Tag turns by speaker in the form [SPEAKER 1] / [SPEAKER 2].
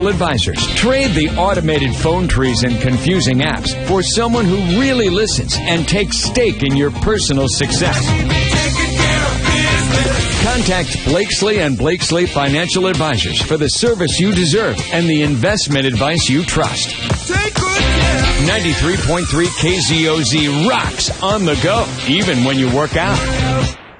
[SPEAKER 1] Advisors. Trade the automated phone trees and confusing apps for someone who really listens and takes stake in your personal success. Contact Blakesley and Blakesley Financial Advisors for the service you deserve and the investment advice you trust. 93.3 KZOZ rocks on the go, even when you work out.